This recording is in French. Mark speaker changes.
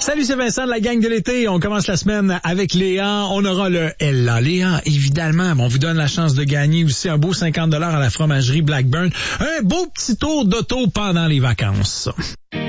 Speaker 1: Salut, c'est Vincent de la gang de l'été. On commence la semaine avec Léa. On aura le Ella. Léa, évidemment, on vous donne la chance de gagner aussi un beau 50$ à la fromagerie Blackburn. Un beau petit tour d'auto pendant les vacances.